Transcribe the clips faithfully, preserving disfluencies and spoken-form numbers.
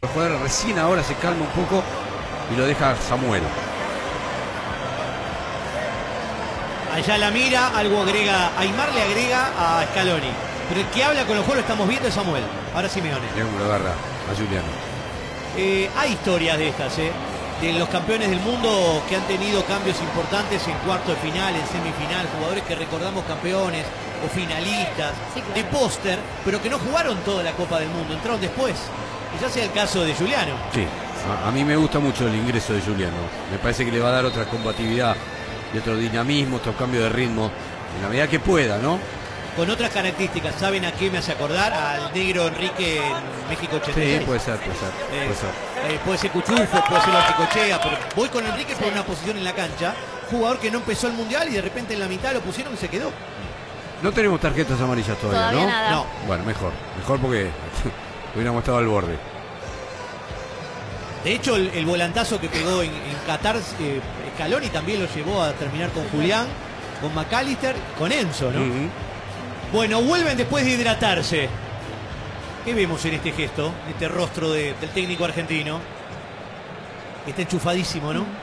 El jugador recién ahora se calma un poco y lo deja Samuel. Allá la mira, algo agrega, Aimar le agrega a Scaloni. Pero el que habla con los juegos lo estamos viendo es Samuel. Ahora Simeone. Mirá cómo lo agarra a Juliano. Eh, hay historias de estas, ¿eh? De los campeones del mundo que han tenido cambios importantes en cuarto de final, en semifinal, jugadores que recordamos campeones o finalistas, sí, claro, de póster, pero que no jugaron toda la Copa del Mundo, entraron después. Y ya sea el caso de Juliano. Sí, a, a mí me gusta mucho el ingreso de Juliano. Me parece que le va a dar otra combatividad y otro dinamismo, otro cambio de ritmo, en la medida que pueda, ¿no? Con otras características. ¿Saben a qué me hace acordar? Al negro Enrique en México ochenta y seis. Sí, puede ser, puede ser. Eh, puede ser, eh, puede ser Cuchufo, puede ser Articochea, pero voy con Enrique por una posición en la cancha. Jugador que no empezó el Mundial y de repente en la mitad lo pusieron y se quedó. No tenemos tarjetas amarillas todavía, todavía ¿no? Nada. No. Bueno, mejor. Mejor porque hubiéramos estado al borde. De hecho, el, el volantazo que pegó en, en Qatar, eh, Scaloni también lo llevó a terminar con Julián, con McAllister, con Enzo, ¿no? Uh-huh. Bueno, vuelven después de hidratarse. ¿Qué vemos en este gesto, en este rostro de, del técnico argentino? Está enchufadísimo, ¿no?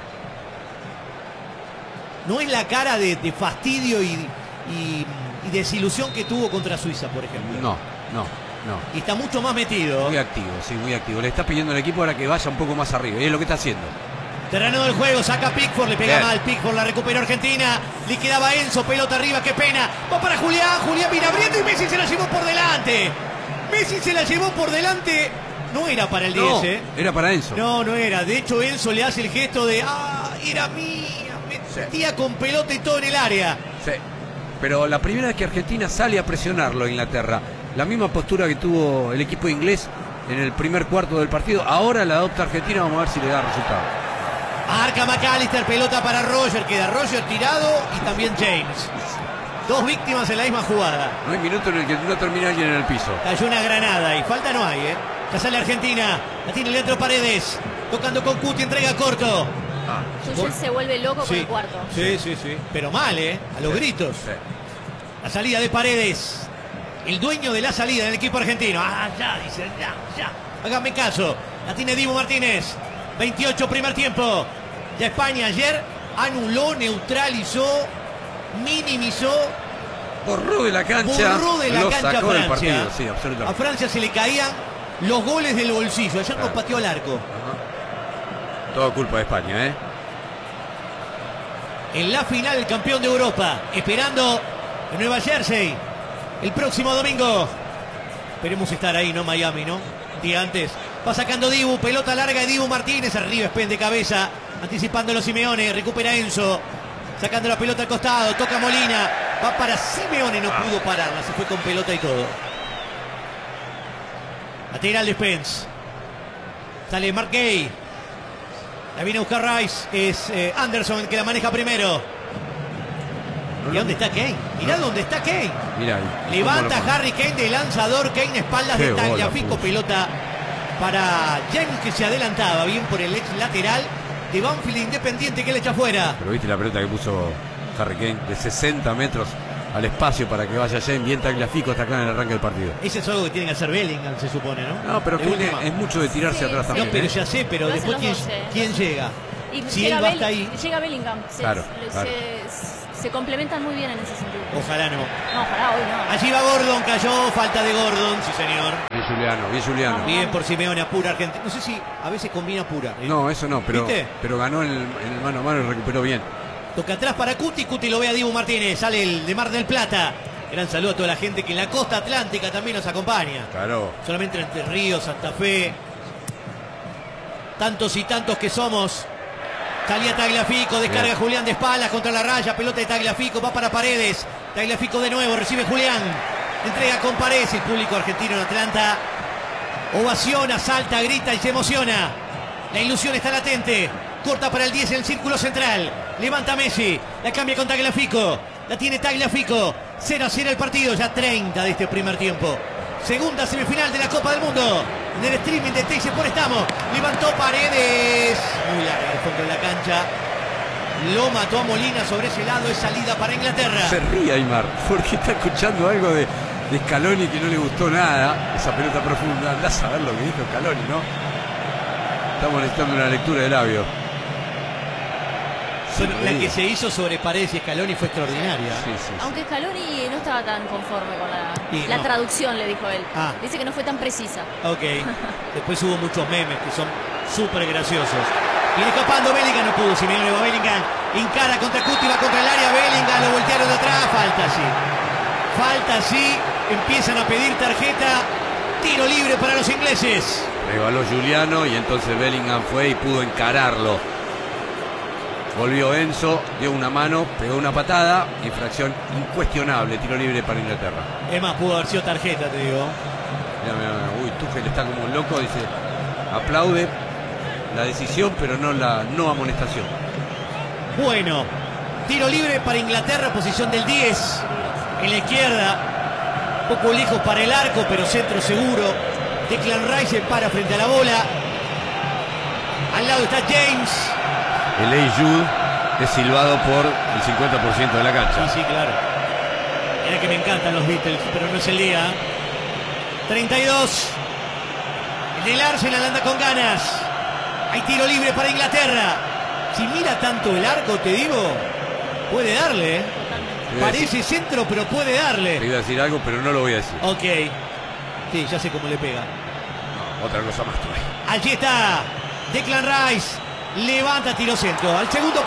No es la cara de, de fastidio y, y, y desilusión que tuvo contra Suiza, por ejemplo. No, no, no. Y está mucho más metido. Muy activo, sí, muy activo. Le está pidiendo al equipo ahora que vaya un poco más arriba. Y es lo que está haciendo. Terreno del juego, saca Pickford, le pega Bien. mal, Pickford la recuperó Argentina, le quedaba Enzo, pelota arriba, qué pena, va para Julián, Julián viene abriendo y Messi se la llevó por delante, Messi se la llevó por delante, no era para el diez, no, ¿eh? Era para Enzo. No, no era, de hecho Enzo le hace el gesto de, ah, era mía, me metía con pelota y todo en el área. Sí, pero la primera vez que Argentina sale a presionarlo a Inglaterra, la misma postura que tuvo el equipo inglés en el primer cuarto del partido, ahora la adopta Argentina, vamos a ver si le da resultado. Marca McAllister, pelota para Roger, queda Roger tirado y también James. Dos víctimas en la misma jugada. No hay minuto en el que no termina alguien en el piso. Cayó una granada y falta no hay, ¿eh? Ya sale Argentina, la tiene Leandro Paredes, tocando con Cuti, entrega corto. Ah. Yuyel se vuelve loco sí, con el cuarto. Sí, sí, sí. Pero mal, ¿eh? A los sí, gritos. Sí. La salida de Paredes. El dueño de la salida del equipo argentino. Ah, ya, dicen, ya, ya. Háganme caso. La tiene Dibu Martínez. veintiocho primer tiempo. Ya España ayer anuló, neutralizó, minimizó, borró de la cancha, borró de la lo cancha sacó a Francia. Del partido, sí, absolutamente. A Francia se le caían los goles del bolsillo. Ayer claro. no pateó al arco. Ajá. Todo culpa de España, ¿eh? En la final el campeón de Europa, esperando en Nueva Jersey el próximo domingo. Esperemos estar ahí, no Miami, ¿no? Día antes. Va sacando Dibu, pelota larga de Dibu Martínez, arriba Espen de cabeza, anticipándolo Simeone, recupera Enzo, sacando la pelota al costado, toca Molina, va para Simeone, no pudo pararla, se fue con pelota y todo. Lateral de Spence, sale Mark Gay, la viene a buscar Rice, es eh, Anderson el que la maneja primero. ¿Y dónde está Kane? Mirá no. dónde está Kane. Mirá, levanta Harry Kane de lanzador, Kane espaldas Qué de Tagliafico, pelota para James que se adelantaba bien por el ex lateral de Banfield Independiente que le echa afuera. Pero viste la pelota que puso Harry Kane de sesenta metros al espacio para que vaya James, bien Tagliafico hasta acá en el arranque del partido. Ese es algo que tiene que hacer Bellingham, se supone, ¿no? No, pero Kane es mucho de tirarse sí, atrás sí. también. No, pero ¿eh? ya sé, pero Lo después ¿quién, doce, ¿quién llega? Y si llega él va Bell, hasta ahí. Llega Bellingham. Se, claro, se, claro. Se, se complementan muy bien en ese sentido. Ojalá no. No, ojalá hoy no. Allí va Gordon, cayó, falta de Gordon, sí señor. Bien Juliano, bien Juliano. Bien por Simeone, apura Argentina. No sé si a veces combina apura. ¿eh? No, eso no, pero, ¿Viste? pero ganó en el, en el mano a mano y recuperó bien. Toca atrás para Cuti, Cuti lo ve a Dibu Martínez, sale el de Mar del Plata. Gran saludo a toda la gente que en la costa atlántica también nos acompaña. Claro. Solamente entre Ríos, Santa Fe. Tantos y tantos que somos. Salía Tagliafico, descarga bien. Julián de espaldas contra la raya, pelota de Tagliafico, va para Paredes. Tagliafico de nuevo, recibe Julián. Entrega con Paredes, el público argentino en Atlanta. Ovaciona, salta, grita y se emociona. La ilusión está latente. Corta para el diez en el círculo central. Levanta Messi, la cambia con Tagliafico. La tiene Tagliafico. cero a cero el partido, ya treinta de este primer tiempo. Segunda semifinal de la Copa del Mundo. En el streaming de Teis por estamos. Levantó Paredes. Muy larga el fondo de la cancha. Lo mató a Molina sobre ese lado. Es salida para Inglaterra. Se ríe Aimar porque está escuchando algo de de Scaloni que no le gustó nada esa pelota profunda. Andás a ver lo que dijo Scaloni, ¿no? Estamos necesitando una lectura de labio. La que se hizo sobre Paredes y Scaloni fue extraordinaria. Sí, sí, sí. Aunque Scaloni no estaba tan conforme con la, Y la no. traducción, le dijo él. Ah. Dice que no fue tan precisa. Ok. Después hubo muchos memes que son súper graciosos. Viene escapando Bellingham, no pudo. Simeone va Bellingham. Encara contra Cuti, va contra el área. Bellingham lo voltearon de atrás. Falta sí. Falta sí. Empiezan a pedir tarjeta. Tiro libre para los ingleses. Regaló Giuliano y entonces Bellingham fue y pudo encararlo. Volvió Enzo, dio una mano, pegó una patada, infracción incuestionable, tiro libre para Inglaterra. Es más, pudo haber sido tarjeta, te digo. Mirá, mirá, mirá. Uy, Tuchel está como un loco, dice, aplaude la decisión, pero no la no amonestación. Bueno, tiro libre para Inglaterra, posición del diez. En la izquierda, poco lejos para el arco, pero centro seguro. Declan Rice se para frente a la bola. Al lado está James. El Ey Jude es silbado por el cincuenta por ciento de la cancha. Sí, sí, claro. Mira que me encantan los Beatles, pero no es el día. treinta y dos. El del Arsenal anda con ganas. Hay tiro libre para Inglaterra. Si mira tanto el arco, te digo, puede darle. ¿eh? Parece centro, pero puede darle. Te iba a decir algo, pero no lo voy a decir. Ok. Sí, ya sé cómo le pega. No, otra cosa más tuve. Allí está. Declan Rice. Levanta tiro centro. Al segundo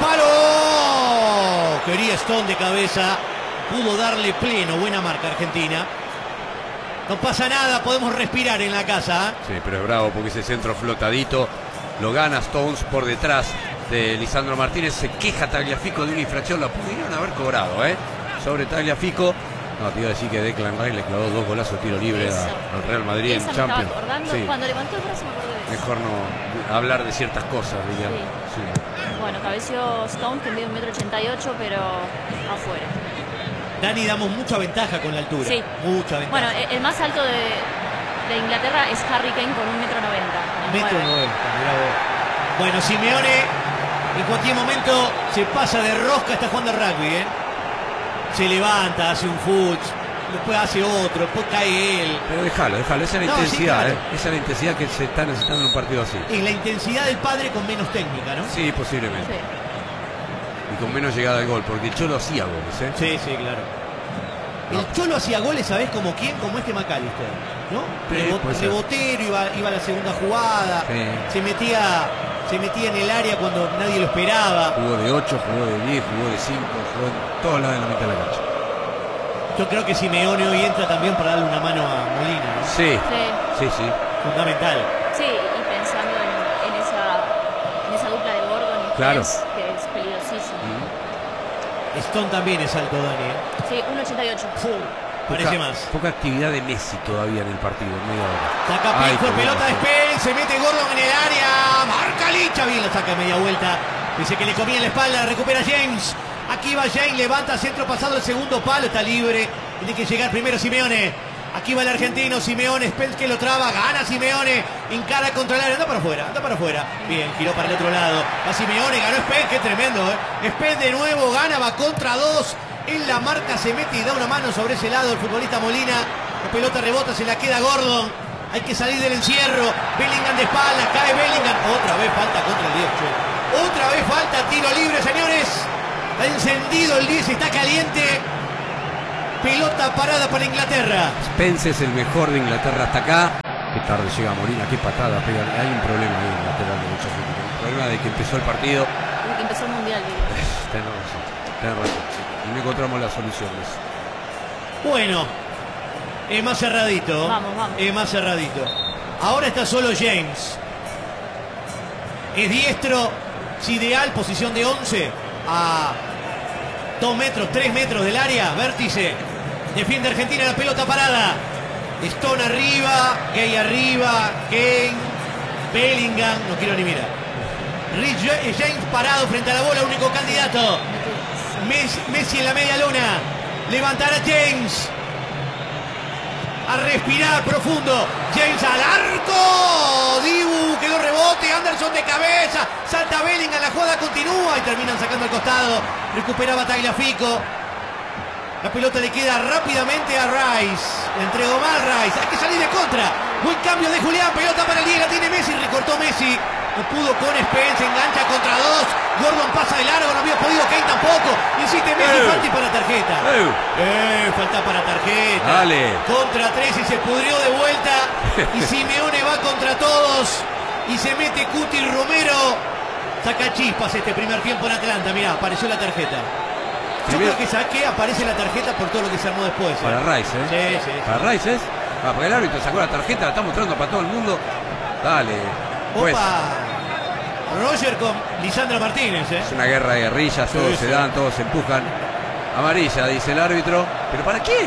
palo. Quería Stone de cabeza. Pudo darle pleno. Buena marca Argentina. No pasa nada. Podemos respirar en la casa. Sí, pero es bravo porque ese centro flotadito lo gana Stones por detrás de Lisandro Martínez. Se queja Tagliafico de una infracción. La pudieron haber cobrado, ¿eh? Sobre Tagliafico. No, te iba a decir que Declan Rice le clavó dos golazos de tiro libre Eso. a- al Real Madrid Esa en me Champions. estaba acordando. Sí. Cuando levantó el brazo me acordé de eso. Mejor no hablar de ciertas cosas, diría. Sí. Sí. Bueno, cabeció Stone, que mide un metro ochenta y ocho, pero afuera. Dani, damos mucha ventaja con la altura. Sí. Mucha ventaja. Bueno, el el más alto de, de Inglaterra es Harry Kane con un metro noventa. Metro noventa, mirá vos. Bueno, Simeone en cualquier momento se pasa de rosca, está jugando al rugby, ¿eh? Se levanta, hace un full, después hace otro, después cae él. Pero déjalo, déjalo. Esa es la No, sí, intensidad, claro. ¿eh? Esa es la intensidad que se está necesitando en un partido así. Es la intensidad del padre con menos técnica, ¿no? Sí, posiblemente. Sí. Y con menos llegada al gol, porque el Cholo hacía goles, ¿eh? Sí, sí, claro. El Cholo hacía goles, ¿sabés como quién? Como este McAllister, ¿no? Sí, Rebo- puede ser. rebotero, iba, iba a la segunda jugada, Sí. se metía se metía en el área cuando nadie lo esperaba. Jugó de ocho, jugó de diez, jugó de cinco, jugó en todos lados de la mitad de la cancha. Yo creo que Simeone hoy entra también para darle una mano a Molina, ¿no? Sí, Sí, sí, sí. Fundamental. sí, y pensando en, en esa, en esa dupla de Gordon y Claro. Hens, que es peligrosísima. Stone también es alto, Dani, ¿eh? Sí, uno ochenta y ocho. Parece Poca- más. Poca actividad de Messi todavía en el partido, en media hora. Saca Ay, Pickford, qué pelota de bueno. Spence, se mete Gordon en el área, marca Licha, bien la saca de media vuelta, dice que le comía en la espalda, recupera James, aquí va James, levanta centro pasado el segundo palo, está libre, tiene que llegar primero Simeone, aquí va el argentino, Simeone, Spence que lo traba, gana Simeone, encara contra el área, anda para afuera, anda para afuera, bien, giró para el otro lado, va Simeone, ganó Spence, qué tremendo, eh. Spence de nuevo, gana, va contra dos, en la marca se mete y da una mano sobre ese lado el futbolista Molina. La pelota rebota, se la queda Gordon. Hay que salir del encierro. Bellingham de espaldas, cae Bellingham. Otra vez falta contra el diez. Che. Otra vez falta, tiro libre, señores. Está encendido el diez, está caliente. Pelota parada para Inglaterra. Spence es el mejor de Inglaterra hasta acá. Qué tarde llega Molina, qué patada pega. Hay un problema ahí en el lateral derecho. El problema de que empezó el partido. Desde que empezó el mundial, digo. Tenés razón, tenés razón. Y no encontramos las soluciones. Bueno, es más cerradito. Vamos, vamos. Es más cerradito. Ahora está solo James. Es diestro. Es ideal, posición de once. A dos metros, tres metros del área. Vértice. Defiende Argentina la pelota parada. Stone arriba. Gay arriba. Kane. Bellingham. No quiero ni mirar. Rich James parado frente a la bola. Único candidato. Messi, Messi en la media luna. Levantará James. A respirar profundo. James al arco. Dibu quedó rebote. Anderson de cabeza. Salta Bellingham. La jugada continúa y terminan sacando al costado. Recuperaba Tagliafico. La pelota le queda rápidamente a Rice. Le entregó mal Rice. Hay que salir de contra. Buen cambio de Julián. Pelota para el diez. La tiene Messi. Recortó Messi. No pudo con Spence. Engancha contra dos. Gordon pasa de largo. No había podido Kane tampoco. Insiste Messi. Eh. Falta y para tarjeta. Eh. Eh, falta para tarjeta. Dale. Contra tres y se pudrió de vuelta. Y Simeone va contra todos. Y se mete Cuti Romero. Saca chispas este primer tiempo en Atlanta. Mirá, apareció la tarjeta. Yo Primero, creo que saqué, aparece la tarjeta por todo lo que se armó después. ¿eh? para Rice, ¿eh? Sí, sí. sí. Para Rice, ¿es? Ah, porque el árbitro sacó la tarjeta, la está mostrando para todo el mundo. Dale. Pues, Opa. Roger con Lisandro Martínez, ¿eh? es una guerra de guerrillas, todos Sí, se sí. dan, todos se empujan. Amarilla, dice el árbitro. ¿Pero para qué?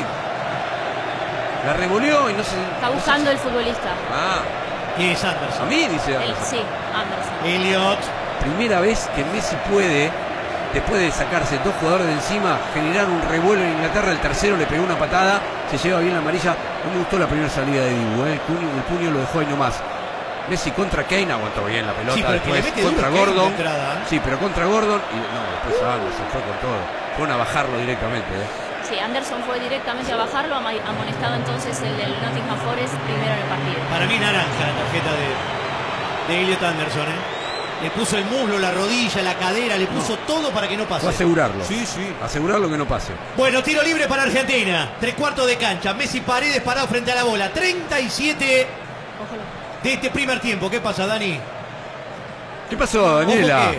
La revolvió y no se... Está buscando el futbolista. Ah, Y es Anderson. a mí, dice El, Anderson. sí, Anderson. Elliot. Primera vez que Messi puede, después de sacarse dos jugadores de encima, generar un revuelo en Inglaterra. El tercero le pegó una patada, se lleva bien la amarilla. No me gustó la primera salida de Dibu, ¿eh? el, puño, el puño lo dejó ahí nomás. Messi contra Kane aguantó bien la pelota, Sí, pero el que le después mete contra duro es Kane Gordon. de entrada, ¿eh? Sí, pero contra Gordon y no, después Anderson fue con todo. Fueron a bajarlo directamente. ¿eh? Sí, Anderson fue directamente a bajarlo, ama- amonestado entonces el del Nottingham Forest primero en el partido. Para mí naranja la tarjeta de, de Elliot Anderson, ¿eh? Le puso el muslo, la rodilla, la cadera, le puso todo para que no pase. Fue a asegurarlo. Sí, sí. Asegurarlo que no pase. Bueno, tiro libre para Argentina. Tres cuartos de cancha. Messi Paredes parado frente a la bola. treinta y siete Ojalá. de este primer tiempo. ¿Qué pasa, Dani? ¿Qué pasó, Daniela? Ojo que-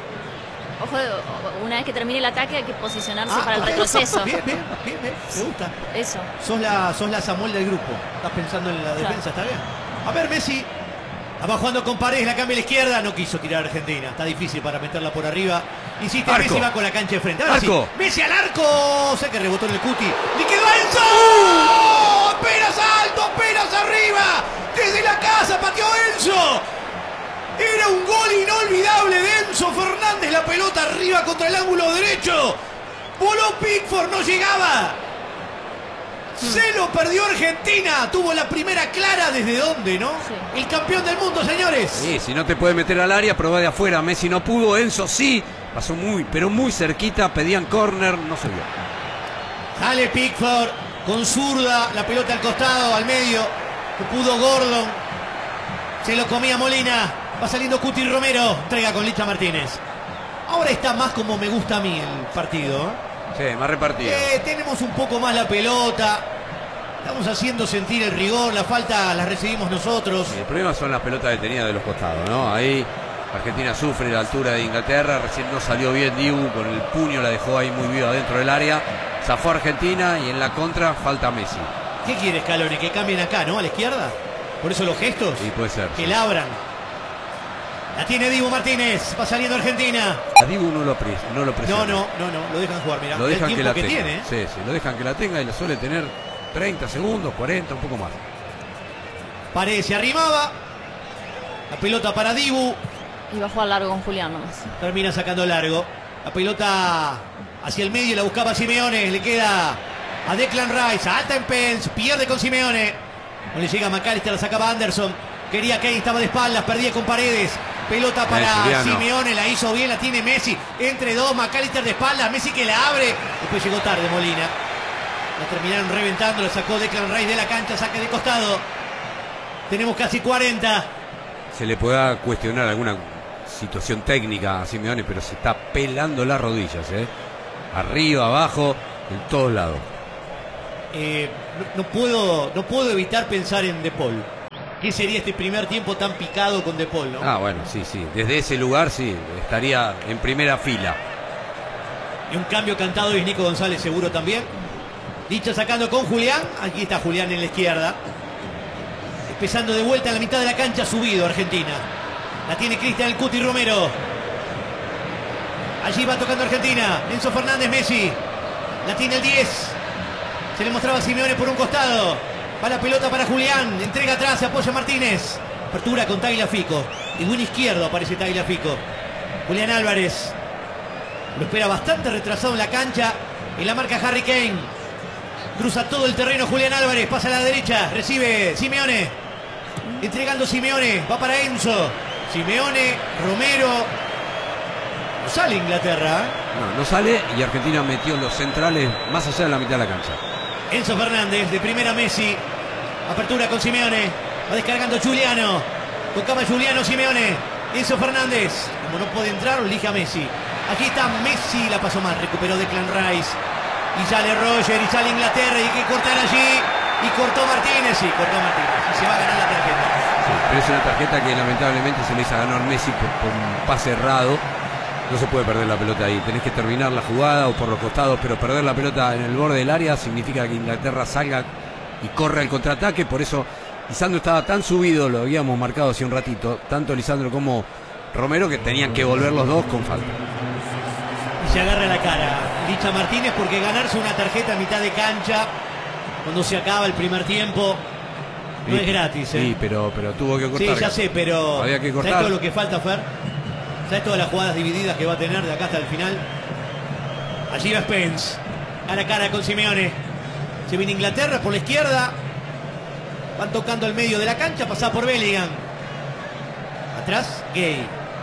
Ojo, una vez que termine el ataque hay que posicionarse Ah, para el retroceso. Bien, bien, bien, bien. Me gusta. Eso. Sos la, sos la Samuel del grupo. Estás pensando en la defensa, ¿está bien? A ver, Messi. Va jugando con Paredes, la cambia a la izquierda. No quiso tirar a Argentina. Está difícil para meterla por arriba. Insiste, Arco. Messi va con la cancha de frente. Ahora Arco. sí. Messi al arco. Sé que rebotó en el cuti. ¡Le quedó a Enzo! ¡Apenas alto! ¡Apenas arriba! Desde la casa pateó Enzo. Era un gol inolvidable de Enzo Fernández. La pelota arriba contra el ángulo derecho. Voló Pickford, no llegaba. Se lo perdió Argentina. Tuvo la primera clara. ¿Desde dónde, no? Sí. El campeón del mundo, señores. Sí, si no te puede meter al área, probá de afuera. Messi no pudo, Enzo sí. Pasó muy, pero muy cerquita. Pedían córner, no se vio. Sale Pickford con zurda. La pelota al costado, al medio. No pudo Gordon. Se lo comía Molina. Va saliendo Cuti Romero. Entrega con Licha Martínez. Ahora está más como me gusta a mí el partido, ¿eh? Sí, más repartido. Eh, tenemos un poco más la pelota. Estamos haciendo sentir el rigor. La falta la recibimos nosotros. El problema son las pelotas detenidas de los costados, ¿no? Ahí Argentina sufre la altura de Inglaterra. Recién no salió bien Dibu, con el puño la dejó ahí muy viva dentro del área. Zafó Argentina y en la contra falta Messi. ¿Qué quiere Scaloni? Que cambien acá, ¿no? A la izquierda. Por eso los gestos. Sí, puede ser. Que la abran. La tiene Dibu Martínez. Va saliendo Argentina. A Dibu no lo, pres no lo presiona. No, no, no, no. Lo dejan jugar, mirá. Lo El dejan que tiempo la que tenga. tiene, ¿eh? Sí, sí, lo dejan que la tenga y la suele tener treinta segundos, cuarenta, un poco más. Paredes se arrimaba. La pelota para Dibu. Y va a jugar largo con Julián nomás. Termina sacando largo. La pelota hacia el medio. La buscaba Simeone. Le queda a Declan Rice. Alta en Pence. Pierde con Simeone. No le llega a McAllister. La sacaba Anderson. Quería Kane. Estaba de espaldas. Perdía con Paredes. Pelota para Bien, Simeone. La hizo bien. La tiene Messi. Entre dos. McAllister de espaldas. Messi que la abre. Después llegó tarde Molina. La terminaron reventando. La sacó Declan Rice de la cancha. Saque de costado. Tenemos casi cuarenta. Se le pueda cuestionar alguna situación técnica a Simeone, pero se está pelando las rodillas, ¿eh? Arriba, abajo, en todos lados. Eh, no, no puedo, no puedo evitar pensar en De Paul. ¿Qué sería este primer tiempo tan picado con De Paul, no? Ah, bueno, sí, sí. Desde ese lugar, sí, estaría en primera fila. Y un cambio cantado y Nico González seguro también. Dicha sacando con Julián. Aquí está Julián en la izquierda. Empezando de vuelta en la mitad de la cancha, subido Argentina. La tiene Cristian el Cuti Romero. Allí va tocando Argentina. Enzo Fernández, Messi. La tiene el diez. Se le mostraba a Simeone por un costado. Va la pelota para Julián. Entrega atrás, se apoya Martínez. Apertura con Tagliafico. Y buen izquierdo aparece Tagliafico. Julián Álvarez. Lo espera bastante retrasado en la cancha. En la marca Harry Kane. Cruza todo el terreno Julián Álvarez. Pasa a la derecha. Recibe Simeone. Entregando Simeone. Va para Enzo. Simeone. Romero. No sale Inglaterra. ¿eh? No, no sale y Argentina metió los centrales más allá de la mitad de la cancha. Enzo Fernández, de primera Messi. Apertura con Simeone. Va descargando Giuliano. Tocaba Giuliano, Simeone. Enzo Fernández. Como no puede entrar, elige a Messi. Aquí está Messi, la pasó mal. Recuperó Declan Rice. Y sale Roger, y sale Inglaterra. Y hay que cortar allí. Y cortó Martínez. Sí, cortó Martínez. Y se va a ganar la tarjeta. Sí, pero es una tarjeta que lamentablemente se le hizo ganar Messi por, por un pase errado. No se puede perder la pelota ahí. Tenés que terminar la jugada o por los costados, pero perder la pelota en el borde del área significa que Inglaterra salga y corre al contraataque. Por eso Lisandro estaba tan subido, lo habíamos marcado hace un ratito, tanto Lisandro como Romero, que tenían que volver los dos con falta. Y se agarra la cara Licha Martínez, porque ganarse una tarjeta a mitad de cancha cuando se acaba el primer tiempo no Sí, es gratis, ¿eh? Sí, pero, pero tuvo que cortar. Sí, ya sé, pero había que cortar. ¿sabes todo lo que falta, Fer? ¿Sabes todas las jugadas divididas que va a tener de acá hasta el final? Allí va Spence, cara a cara con Simeone. Se viene Inglaterra por la izquierda. Van tocando al medio de la cancha, pasa por Bellingham. Atrás, Gay.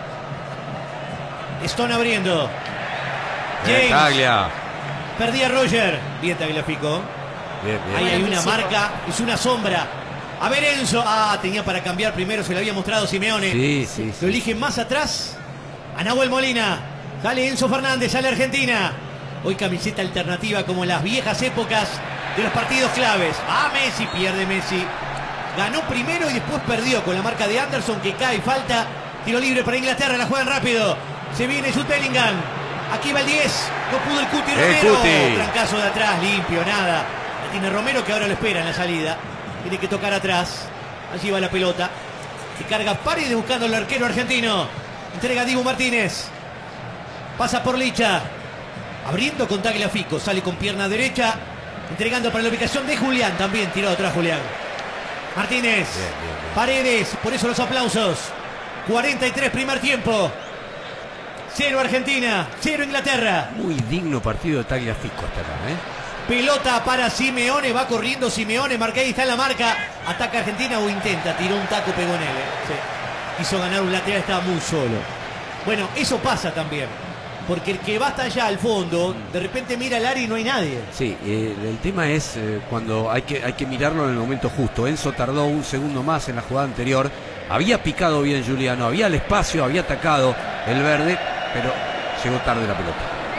Stone abriendo. Bien, James. Taglia. Perdía Roger. Bien, Tagliafico. Bien, bien. Ahí hay Buen una anticipo. marca, es una sombra. A ver, Enzo. Ah, tenía para cambiar primero, se lo había mostrado Simeone. Sí, sí, sí. Lo elige más atrás a Nahuel Molina. Sale Enzo Fernández, sale Argentina. Hoy camiseta alternativa como en las viejas épocas de los partidos claves. Ah, Messi, pierde Messi. Ganó primero y después perdió con la marca de Anderson, que cae, falta. Tiro libre para Inglaterra, la juegan rápido. Se viene Jude Bellingham. Aquí va el diez. No pudo el Cuti Eh, Romero. Cuti. Trancazo de atrás, limpio, nada. La tiene Romero, que ahora lo espera en la salida. Tiene que tocar atrás. Allí va la pelota. Y carga Paredes buscando al arquero argentino. Entrega a Dibu Martínez. Pasa por Licha. Abriendo con Tagliafico. Sale con pierna derecha. Entregando para la ubicación de Julián. También tiró atrás Julián. Martínez. Bien, bien, bien. Paredes. Por eso los aplausos. cuarenta y tres primer tiempo. Cero Argentina. Cero Inglaterra. Muy digno partido de Tagliafico hasta acá, ¿eh? Pelota para Simeone. Va corriendo Simeone. Marquez está en la marca. Ataca Argentina o intenta. Tiró un taco, pegó en él. ¿eh? Sí. Quiso ganar un lateral. Estaba muy solo. Bueno, eso pasa también. Porque el que va hasta allá al fondo, de repente mira el área y no hay nadie. Sí, eh, el tema es eh, cuando hay que, hay que mirarlo en el momento justo. Enzo tardó un segundo más en la jugada anterior. Había picado bien Giuliano, había el espacio, había atacado el verde, pero llegó tarde la pelota.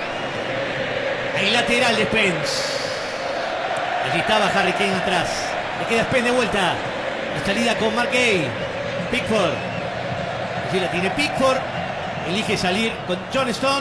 El lateral de Spence. Allí estaba Harry Kane atrás. Le queda Spence de vuelta. La salida con Marquez. Pickford. Allí la tiene Pickford. Elige salir con John Stone.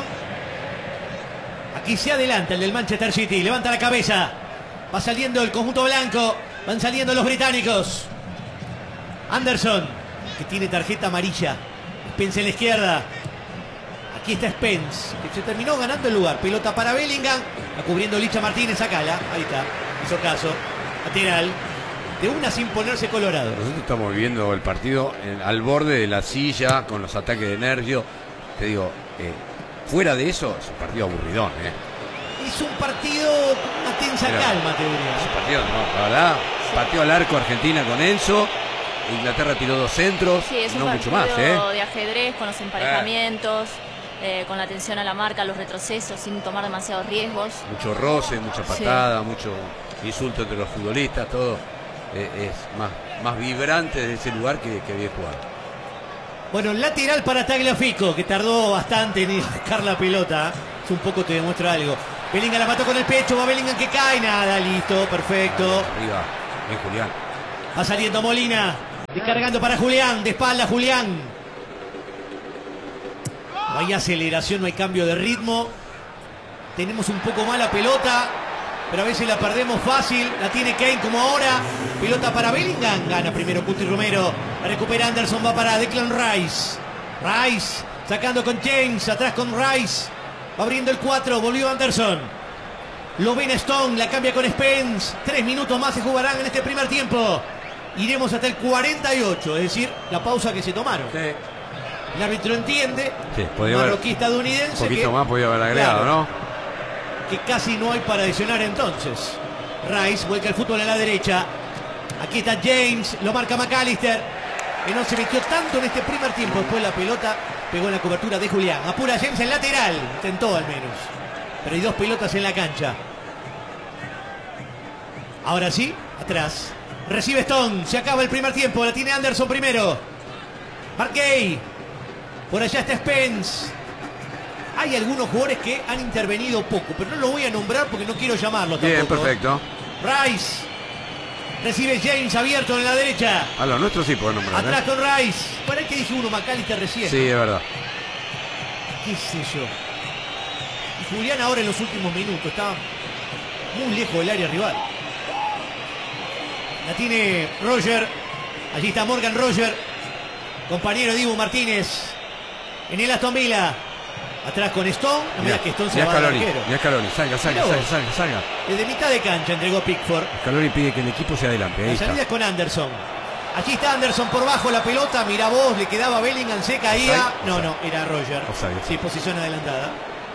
Aquí se adelanta el del Manchester City. Levanta la cabeza. Va saliendo el conjunto blanco. Van saliendo los británicos. Anderson, que tiene tarjeta amarilla. Spence en la izquierda. Aquí está Spence, que se terminó ganando el lugar. Pelota para Bellingham. Va cubriendo Licha Martínez. Sacala. Ahí está. Hizo caso. Lateral. De una sin ponerse colorado. Nosotros estamos viviendo el partido en- al borde de la silla, con los ataques de nervio. Te digo, eh, fuera de eso, es un partido aburridón, ¿eh? Es un partido con una tensa Mira, calma, te diría. Ese partido, no, la verdad, pateó al arco Argentina con Enzo. Inglaterra tiró dos centros, Sí, es un no mucho partido más, ¿eh? de ajedrez con los emparejamientos, eh, con la atención a la marca, los retrocesos, sin tomar demasiados riesgos. Mucho roce, mucha patada, mucho insulto entre los futbolistas, todo eh, es más, más vibrante de ese lugar que, que había jugado. Bueno, lateral para Tagliafico, que tardó bastante en sacar la pelota. Es un poco te demuestra algo. Bellingham la mató con el pecho, va Bellingham que cae, nada, listo, perfecto. Arriba, bien Julián. Va saliendo Molina, descargando para Julián, de espalda Julián. No hay aceleración, no hay cambio de ritmo. Tenemos un poco más la pelota, pero a veces la perdemos fácil. La tiene Kane como ahora. Pelota para Bellingham. Gana primero Cuti Romero. La recupera Anderson. Va para Declan Rice. Rice sacando con James. Atrás con Rice. Va abriendo el cuatro. Volvió Anderson. Lo ven Stone. La cambia con Spence. Tres minutos más se jugarán en este primer tiempo. Iremos hasta el cuarenta y ocho. Es decir, la pausa que se tomaron. Sí. El árbitro entiende. Sí, podía haber Marroquí estadounidense. un poquito que- más, podía haber agregado, Claro. ¿no? que casi no hay para adicionar entonces. Rice vuelca el fútbol a la derecha. Aquí está James, lo marca McAllister, que no se metió tanto en este primer tiempo. Después la pelota pegó en la cobertura de Julián. Apura James en lateral. Intentó al menos. Pero hay dos pelotas en la cancha. Ahora sí, atrás. Recibe Stone. Se acaba el primer tiempo. La tiene Anderson primero. Mark Gay. Por allá está Spence. Hay algunos jugadores que han intervenido poco, pero no lo voy a nombrar porque no quiero llamarlos tampoco. Bien, perfecto. Rice. Recibe James abierto en la derecha. A los nuestros sí pueden nombrar. Atrás ¿eh? con Rice. Por ahí que dije uno, McAllister recién. Sí, es verdad. ¿Qué sé yo? Y Julián ahora en los últimos minutos está muy lejos del área rival. La tiene Roger. Allí está Morgan Roger. Compañero de Dibu Martínez. En el Aston Villa. Atrás con Stone. No me digas que Stone se va al arquero. Mira Scaloni. Salga, salga, salga, salga, salga. Desde mitad de cancha entregó Pickford. Scaloni pide que el equipo se adelante. Ahí La está. salida es con Anderson. Aquí está Anderson por bajo la pelota. Mira vos, le quedaba Bellingham, se caía. No, no, era Roger. Offside. Sí, posición adelantada.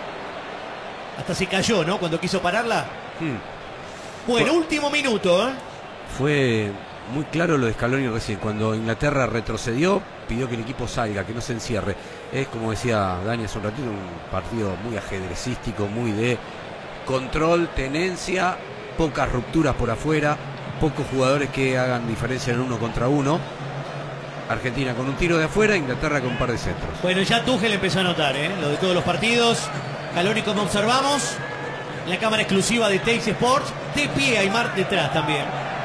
Hasta se cayó, ¿no? Cuando quiso pararla. Hmm. Bueno, Fue- último minuto, ¿eh? Fue muy claro lo de Scaloni recién. Cuando Inglaterra retrocedió, pidió que el equipo salga, que no se encierre. Es, como decía Dani hace un ratito, un partido muy ajedrecístico, muy de control, tenencia, pocas rupturas por afuera, pocos jugadores que hagan diferencia en uno contra uno. Argentina con un tiro de afuera, Inglaterra con un par de centros. Bueno, ya Tuchel empezó a notar, ¿eh? Lo de todos los partidos. Scaloni, como observamos, en la cámara exclusiva de Teis Sports. De pie Aymar detrás también.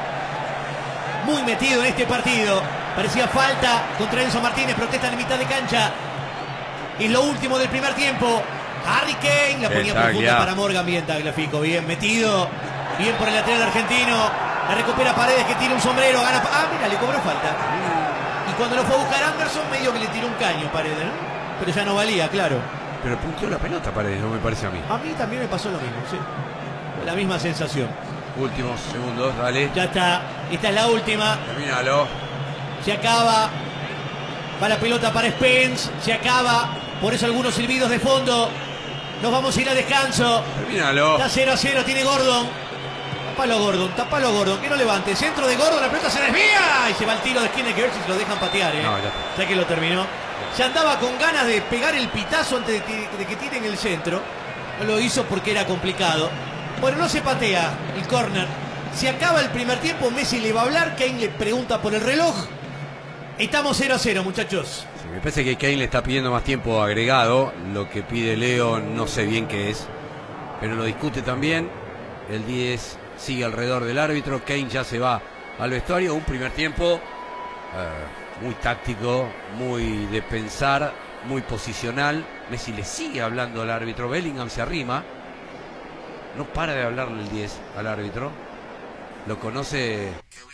Muy metido en este partido. Parecía falta contra Enzo Martínez. Protesta en mitad de cancha. Y lo último del primer tiempo. Harry Kane la ponía Taglia. profunda para Morgan. Bien Tagliafico, bien metido. Bien por el lateral argentino. La recupera Paredes, que tira un sombrero. Gana. Ah, mira, le cobró falta. Y cuando lo fue a buscar Anderson, medio que le tiró un caño Paredes, ¿no? Pero ya no valía, claro. Pero punteó la pelota, Paredes, no me parece a mí. A mí también me pasó lo mismo, sí. La misma sensación. Últimos segundos, dale. Ya está. Esta es la última. Termínalo. Se acaba. Va la pelota para Spence. Se acaba. Por eso algunos silbidos de fondo. Nos vamos a ir a descanso. Termínalo. Está cero a cero. Tiene Gordon. Tapalo Gordon. Tapalo Gordon. Que no levante. Centro de Gordon. La pelota se desvía. Y se va el tiro de esquina. Hay que ver si se lo dejan patear. ¿eh? No, ya está. Ya que lo terminó. Ya andaba con ganas de pegar el pitazo antes de, de que tiren el centro. No lo hizo porque era complicado. Bueno, no se patea el córner. Se acaba el primer tiempo. Messi le va a hablar. Kane le pregunta por el reloj. Estamos cero a cero, muchachos. Sí, me parece que Kane le está pidiendo más tiempo agregado. Lo que pide Leo no sé bien qué es, pero lo discute también. El diez sigue alrededor del árbitro. Kane ya se va al vestuario. Un primer tiempo eh, muy táctico, muy de pensar, muy posicional. Messi le sigue hablando al árbitro. Bellingham se arrima. No para de hablarle el diez al árbitro. Lo conoce.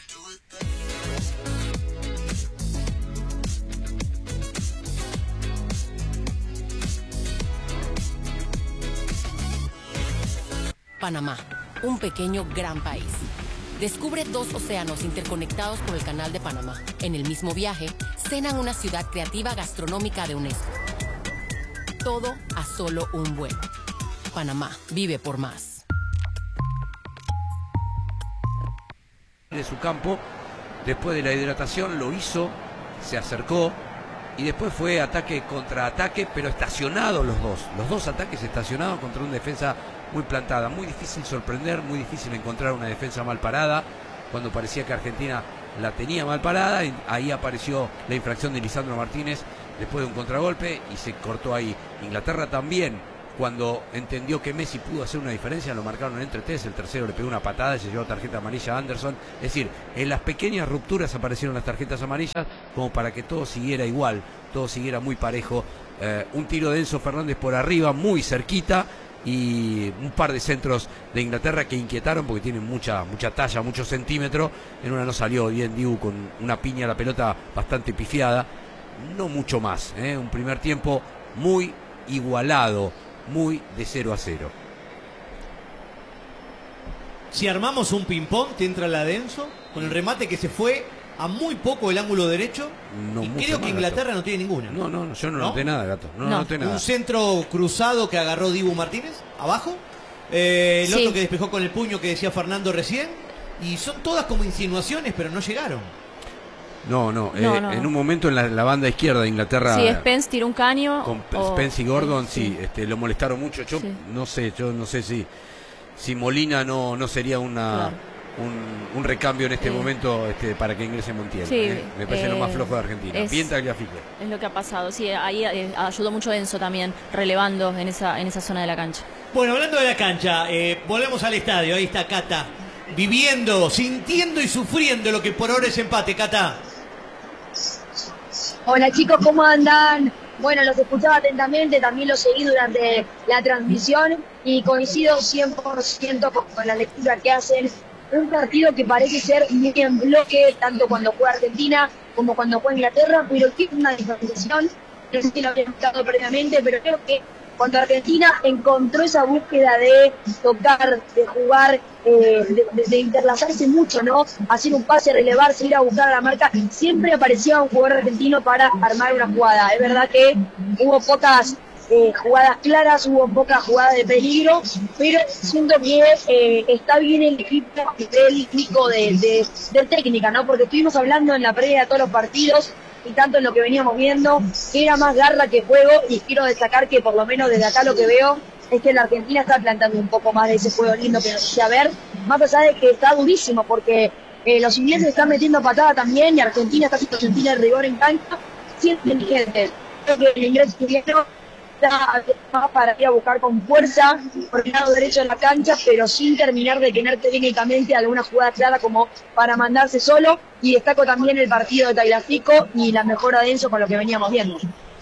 Panamá, un pequeño gran país. Descubre dos océanos interconectados por el Canal de Panamá. En el mismo viaje, cena en una ciudad creativa gastronómica de UNESCO. Todo a solo un vuelo. Panamá, vive por más. De su campo, después de la hidratación lo hizo, se acercó y después fue ataque contra ataque, pero estacionados los dos, los dos ataques estacionados contra una defensa muy plantada. Muy difícil sorprender, muy difícil encontrar una defensa mal parada, cuando parecía que Argentina la tenía mal parada. Y ahí apareció la infracción de Lisandro Martínez después de un contragolpe y se cortó ahí. Inglaterra también, cuando entendió que Messi pudo hacer una diferencia, lo marcaron entre tres. El tercero le pegó una patada y se llevó tarjeta amarilla a Anderson. Es decir, en las pequeñas rupturas aparecieron las tarjetas amarillas, como para que todo siguiera igual, todo siguiera muy parejo. Eh, un tiro de Enzo Fernández por arriba, muy cerquita, y un par de centros de Inglaterra que inquietaron porque tienen mucha mucha talla, muchos centímetros. En una no salió bien Dibu, con una piña a la pelota bastante pifiada. No mucho más, ¿eh? Un primer tiempo muy igualado, muy de cero a cero. Si armamos un ping-pong, te entra la Denso, con el remate que se fue a muy poco el ángulo derecho. No y mucho creo que más, Inglaterra Gato. no tiene ninguna. No, no, no, yo no, ¿No? noté nada, Gato. No, No. no noté nada. Un centro cruzado que agarró Dibu Martínez, abajo. Eh, el Sí. otro que despejó con el puño que decía Fernando recién. Y son todas como insinuaciones, pero no llegaron. No, no, No, eh, no, en no. un momento en la, la banda izquierda de Inglaterra. Sí, Spence tiró un caño. Con o- Spence y Gordon, sí. sí, este, lo molestaron mucho. Yo Sí. no sé, yo no sé si, si Molina no, no sería una Claro. un, un recambio en este Eh. momento este, para que ingrese Montiel. Sí, eh. Me parece lo más eh, flojo de Argentina. es- Bien Tagliafico. Es lo que ha pasado. Sí, ahí eh, ayudó mucho Enzo también, relevando en esa, en esa zona de la cancha. Bueno, hablando de la cancha, eh, volvemos al estadio. Ahí está Cata, viviendo, sintiendo y sufriendo lo que por ahora es empate. Cata. Hola chicos, ¿cómo andan? Bueno, los escuchaba atentamente, también los seguí durante la transmisión y coincido cien por ciento con, con la lectura que hacen. Un partido que parece ser muy en bloque, tanto cuando juega Argentina como cuando juega Inglaterra, pero tiene una diferenciación, no sé si lo había notado previamente, pero creo que cuando Argentina encontró esa búsqueda de tocar, de jugar, eh, de, de, de interlazarse mucho, ¿no? Hacer un pase, relevarse, ir a buscar a la marca, siempre aparecía un jugador argentino para armar una jugada. Es verdad que hubo pocas eh, jugadas claras, hubo pocas jugadas de peligro, pero siento que eh, está bien el equipo técnico de, de, de técnica, ¿no? Porque estuvimos hablando en la previa de todos los partidos y tanto en lo que veníamos viendo, que era más garra que juego, y quiero destacar que por lo menos desde acá lo que veo es que la Argentina está plantando un poco más de ese juego lindo que nos hice a ver, más allá de que está durísimo, porque eh, los ingleses están metiendo patada también, y Argentina está haciendo sentir el rigor en cancha, siempre inteligente. Creo que el inglés chileno está más para ir a buscar con fuerza por el lado derecho de la cancha, pero sin terminar de tener técnicamente alguna jugada clara como para mandarse solo. Y destaco también el partido de Tagliafico y la mejora de Enzo con lo que veníamos viendo.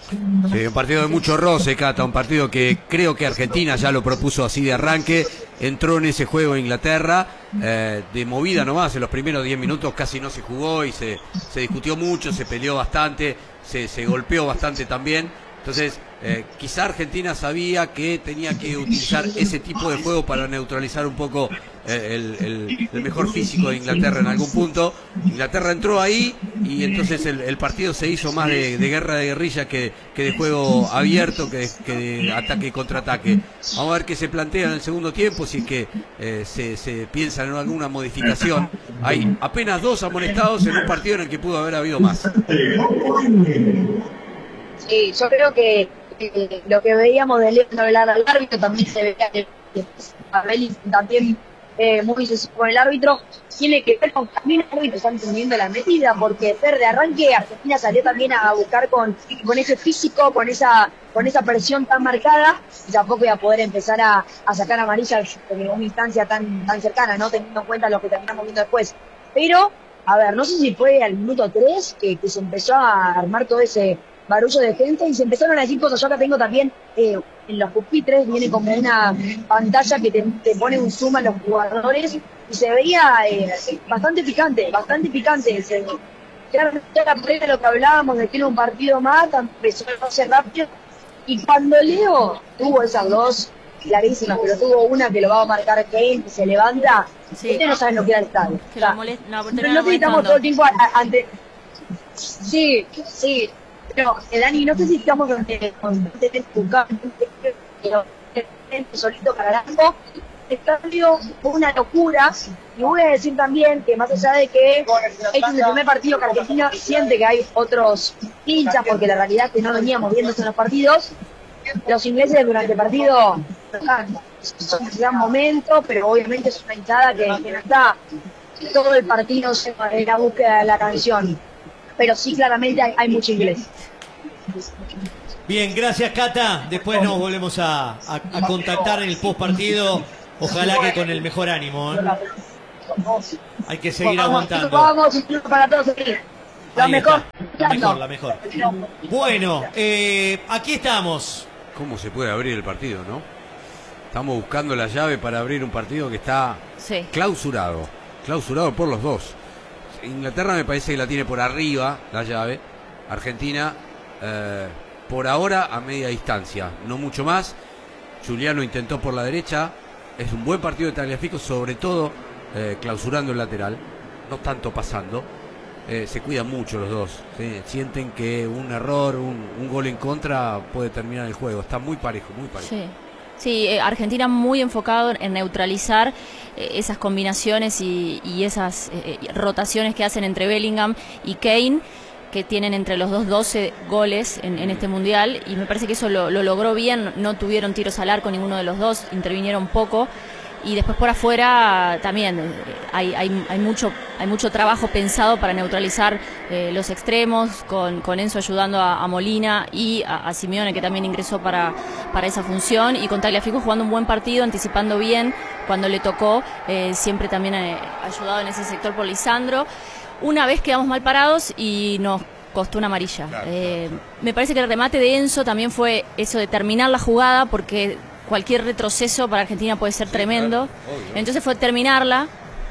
Sí, un partido de mucho roce, Cata, un partido que creo que Argentina ya lo propuso así de arranque, entró en ese juego Inglaterra, eh, de movida nomás, en los primeros diez minutos casi no se jugó y se, se discutió mucho, se peleó bastante, se, se golpeó bastante también. Entonces, eh, quizá Argentina sabía que tenía que utilizar ese tipo de juego para neutralizar un poco eh, el, el, el mejor físico de Inglaterra en algún punto. Inglaterra entró ahí y entonces el, el partido se hizo más de, de guerra de guerrilla que, que de juego abierto, que de, que de ataque y contraataque. Vamos a ver qué se plantea en el segundo tiempo, si es que eh, se, se piensa en alguna modificación. Hay apenas dos amonestados en un partido en el que pudo haber habido más. Sí, yo creo que eh, lo que veíamos de Leo hablar al árbitro también se veía que Abel también eh, muy sensible con el árbitro, tiene que ver con que también el árbitro está entendiendo la medida, porque Fer de arranque Argentina salió también a buscar con, con ese físico, con esa con esa presión tan marcada, y tampoco iba a poder empezar a, a sacar amarillas en una instancia tan tan cercana, no teniendo en cuenta lo que terminamos viendo después. Pero, a ver, no sé si fue al minuto tres que, que se empezó a armar todo ese barullo de gente y se empezaron a decir cosas. Yo acá tengo también eh, en los pupitres, viene como una pantalla que te, te pone un zoom a los jugadores y se veía eh, bastante picante, bastante picante. Se, claramente la previa de lo que hablábamos de que era un partido más, empezó a ser rápido, y cuando Leo tuvo esas dos clarísimas, pero tuvo una que lo va a marcar Kane, que se levanta, Sí. ustedes no saben lo que era el estadio. Que O sea, lo molest- no, pero termina no sé si estamos molestando. todo el tiempo a- a- ante... Sí, sí. Pero, eh, Dani, no sé si estamos ante solito para el arco. El cambio fue una locura. Y voy a decir también que más allá de que este es el primer partido que Argentina siente que hay otros hinchas, porque la realidad es que no veníamos viendo en los partidos, los ingleses durante el partido son un gran momento, pero obviamente es una hinchada que, que no está todo el partido en la búsqueda de la canción. Pero sí, claramente hay, hay mucho inglés. Bien, gracias Cata. Después nos volvemos a, a, a contactar en el post partido. Ojalá que con el mejor ánimo, ¿eh? Hay que seguir aguantando. Vamos, para todos. La Ahí mejor. está. La mejor, la mejor. Bueno, eh, aquí estamos. ¿Cómo se puede abrir el partido, no? Estamos buscando la llave para abrir un partido que está Sí. clausurado. Clausurado por los dos. Inglaterra me parece que la tiene por arriba, la llave. Argentina, eh, por ahora, a media distancia. No mucho más. Giuliano intentó por la derecha. Es un buen partido de Tagliafico, sobre todo eh, clausurando el lateral. No tanto pasando. Eh, se cuidan mucho los dos, ¿sí? Sienten que un error, un, un gol en contra puede terminar el juego. Está muy parejo, muy parejo. Sí. Sí, eh, Argentina muy enfocado en neutralizar eh, esas combinaciones y, y esas eh, rotaciones que hacen entre Bellingham y Kane, que tienen entre los dos doce goles en, en este mundial, y me parece que eso lo, lo logró bien. No tuvieron tiros al arco ninguno de los dos, intervinieron poco, y después por afuera también eh, hay, hay, hay, mucho, hay mucho trabajo pensado para neutralizar eh, los extremos, con, con Enzo ayudando a, a Molina y a, a Simeone, que también ingresó para, para esa función, y con Tagliafico jugando un buen partido, anticipando bien cuando le tocó, eh, siempre también eh, ayudado en ese sector por Lisandro. Una vez quedamos mal parados y nos costó una amarilla. Claro, eh, claro. Me parece que el remate de Enzo también fue eso de terminar la jugada, porque cualquier retroceso para Argentina puede ser Sí, tremendo. claro, obvio. Entonces fue terminarla.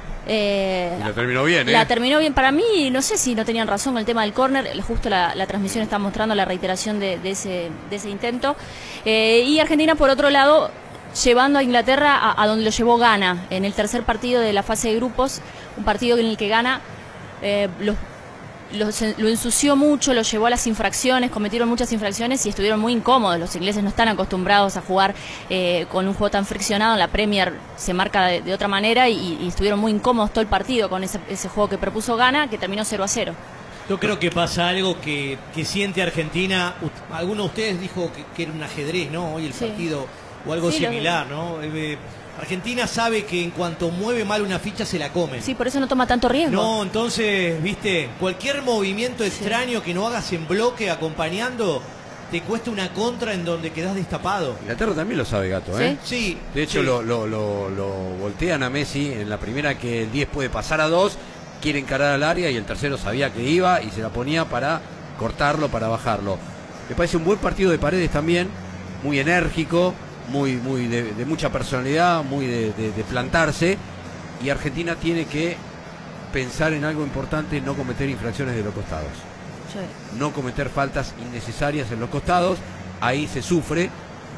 Eh, Y la terminó bien, ¿eh? La terminó bien para mí. No sé si no tenían razón con el tema del córner. Justo la, la transmisión está mostrando la reiteración de, de, ese, de ese intento. Eh, y Argentina, por otro lado, llevando a Inglaterra a, a donde lo llevó Ghana en el tercer partido de la fase de grupos. Un partido en el que Ghana eh, los Lo, lo ensució mucho, lo llevó a las infracciones, cometieron muchas infracciones y estuvieron muy incómodos. Los ingleses no están acostumbrados a jugar eh, con un juego tan friccionado. En la Premier se marca de, de otra manera y, y estuvieron muy incómodos todo el partido con ese, ese juego que propuso Ghana, que terminó cero a cero. Yo creo que pasa algo que, que siente Argentina. U- Alguno de ustedes dijo que, que era un ajedrez, ¿no? Hoy el Sí. partido, o algo Sí, lo- similar, ¿no? Eh, Argentina sabe que en cuanto mueve mal una ficha se la comen. Sí, por eso no toma tanto riesgo. No, entonces, viste, cualquier movimiento extraño que no hagas en bloque acompañando, te cuesta una contra en donde quedás destapado. Inglaterra también lo sabe, Gato, ¿eh? Sí. De hecho, sí. lo, lo, lo, lo voltean a Messi en la primera, que el diez puede pasar a dos, quiere encarar al área y el tercero sabía que iba y se la ponía para cortarlo, para bajarlo. Me parece un buen partido de Paredes también, muy enérgico, muy, muy de, de mucha personalidad, muy de, de, de plantarse, y Argentina tiene que pensar en algo importante: no cometer infracciones de los costados, Sí. no cometer faltas innecesarias en los costados. Ahí se sufre,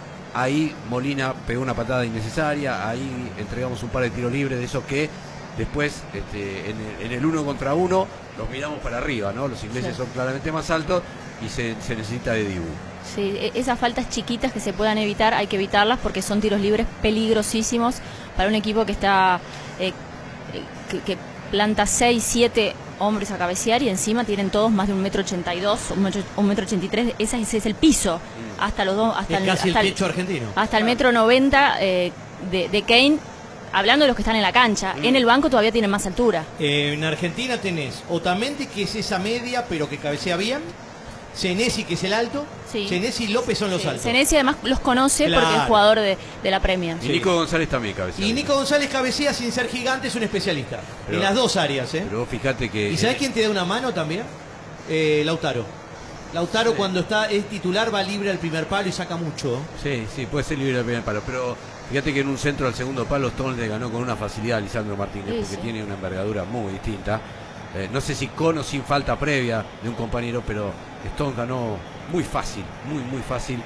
ahí Molina pegó una patada innecesaria, ahí entregamos un par de tiros libres de esos que después este, en, el, en el uno contra uno los miramos para arriba, ¿no? Los ingleses Sí. son claramente más altos y se, se necesita de Dibu. Sí, e- esas faltas chiquitas que se puedan evitar, hay que evitarlas, porque son tiros libres peligrosísimos para un equipo que está eh, eh, que, que planta seis, siete hombres a cabecear, y encima tienen todos más de un metro ochenta y dos, un metro, un metro ochenta y tres. Ese, ese es el piso, hasta los dos, hasta Es casi el hasta techo argentino. hasta el metro noventa eh, de, de Kane. Hablando de los que están en la cancha, en el banco todavía tienen más altura. Eh, en Argentina tenés Otamendi, que es esa media, pero que cabecea bien. Senesi, que es el alto. Sí. Senesi y López son los Sí, altos. Senesi además los conoce Claro. porque es jugador de, de la Premier. Y Nico González también cabecea. Y Nico González cabecea sin ser gigante, es un especialista. Pero- en las dos áreas, ¿eh? Pero vos fíjate que... ¿Y sabés quién te da una mano también? Eh, Lautaro. Lautaro, Sí. cuando está es titular, va libre al primer palo y saca mucho. Sí, sí, puede ser libre del primer palo, pero fíjate que en un centro al segundo palo Stones le ganó con una facilidad a Lisandro Martínez, Sí, porque sí. tiene una envergadura muy distinta. Eh, no sé si con o sin falta previa de un compañero, pero Stones ganó muy fácil, muy, muy fácil,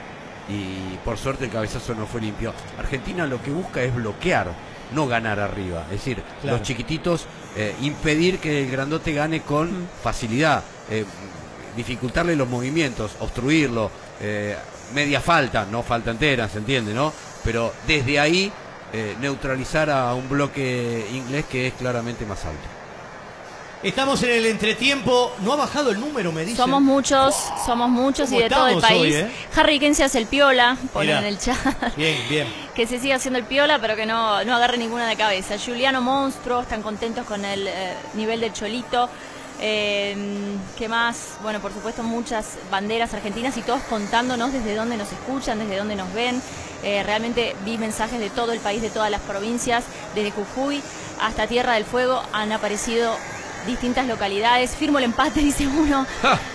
y por suerte el cabezazo no fue limpio. Argentina lo que busca es bloquear, no ganar arriba, es decir, Claro. los chiquititos, eh, impedir que el grandote gane con Mm. facilidad, eh, dificultarle los movimientos, obstruirlo, eh, media falta, no falta entera, se entiende, ¿no? Pero desde ahí eh, neutralizar a un bloque inglés que es claramente más alto. Estamos en el entretiempo. No ha bajado el número, me dicen. Somos muchos, somos muchos y ¿Cómo de todo el estamos país. hoy, eh? Harry Kane se hace el piola, pone Mirá. en el chat. Bien, bien. Que se siga haciendo el piola, pero que no, no agarre ninguna de cabeza. Juliano Monstruo, están contentos con el eh, nivel del Cholito. Eh, ¿Qué más? Bueno, por supuesto, muchas banderas argentinas y todos contándonos desde dónde nos escuchan, desde dónde nos ven. Eh, realmente vi mensajes de todo el país, de todas las provincias, desde Jujuy hasta Tierra del Fuego han aparecido distintas localidades. Firmo el empate, dice uno.